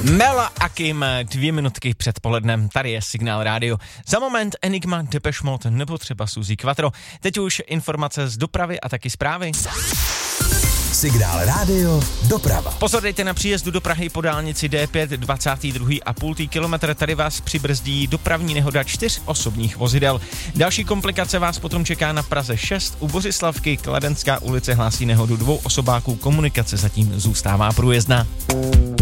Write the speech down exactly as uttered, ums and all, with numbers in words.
Mela Akim, dvě minutky před polednem, tady je Signál rádio. Za moment Enigma, Depeche Mode nebo třeba Suzy Quattro. Teď už informace z dopravy a taky zprávy. Signál rádio, doprava. Pozor, dejte na příjezdu do Prahy po dálnici D pět, dvacátý druhý a půl kilometr, tady vás přibrzdí dopravní nehoda čtyř osobních vozidel. Další komplikace vás potom čeká na Praze šest, u Bořislavky, Kladenská ulice hlásí nehodu dvou osobáků, komunikace zatím zůstává průjezdná.